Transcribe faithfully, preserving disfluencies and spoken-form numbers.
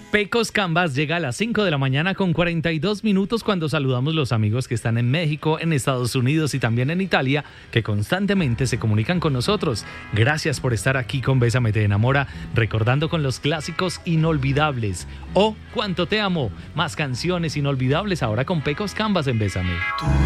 Pecos Canvas llega a las cinco de la mañana con cuarenta y dos minutos cuando saludamos los amigos que están en México, en Estados Unidos y también en Italia, que constantemente se comunican con nosotros. Gracias por estar aquí con Bésame Te Enamora, recordando con los clásicos inolvidables. Oh, Cuánto Te Amo, más canciones inolvidables ahora con Pecos Canvas en Bésame.